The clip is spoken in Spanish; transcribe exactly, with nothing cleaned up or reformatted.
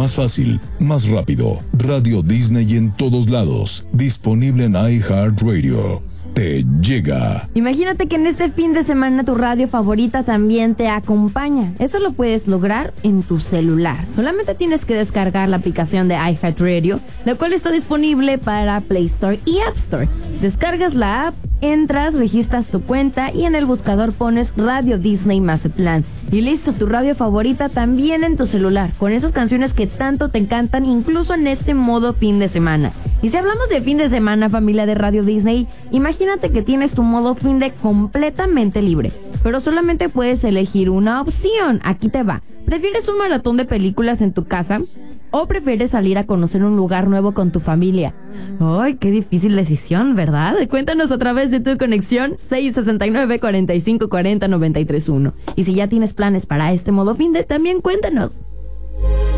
más fácil, más rápido. Radio Disney en todos lados. Disponible en iHeartRadio. Te llega. Imagínate que en este fin de semana tu radio favorita también te acompaña. Eso lo puedes lograr en tu celular. Solamente tienes que descargar la aplicación de iHeartRadio, la cual está disponible para Play Store y App Store. Descargas la app, entras, registras tu cuenta y en el buscador pones Radio Disney Mazatlán. Y listo, tu radio favorita también en tu celular, con esas canciones que tanto te encantan, incluso en este modo fin de semana. Y si hablamos de fin de semana, familia de Radio Disney, imagínate que tienes tu modo fin de completamente libre, pero solamente puedes elegir una opción. Aquí te va. ¿Prefieres un maratón de películas en tu casa o prefieres salir a conocer un lugar nuevo con tu familia? ¡Ay, qué difícil decisión!, ¿verdad? Cuéntanos a través de tu conexión seis sesenta y nueve, cuarenta y cinco cuarenta, noventa y tres uno. Y si ya tienes planes para este modo fin de, también cuéntanos.